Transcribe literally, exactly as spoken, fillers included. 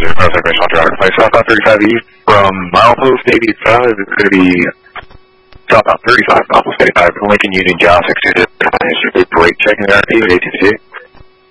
zero, cross information on driver. Play southbound thirty-five east from milepost eighty-five. It's going to be southbound thirty-five, milepost eighty-five, Lincoln Union, Gal six two zero. Brake checking the R P at A T C.